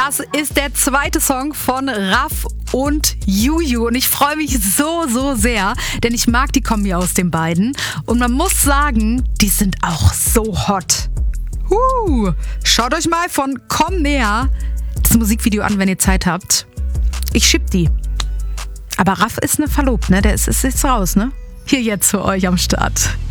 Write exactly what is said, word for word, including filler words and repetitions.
Das ist der zweite Song von Raff und Juju und ich freue mich so, so sehr, denn ich mag die Kombi aus den beiden und man muss sagen, die sind auch so hot. Uh, schaut euch mal von Komm näher das Musikvideo an, wenn ihr Zeit habt. Ich schipp die. Aber Raff ist ne verlobt, ne? Der ist, ist jetzt raus, ne? Hier jetzt für euch am Start.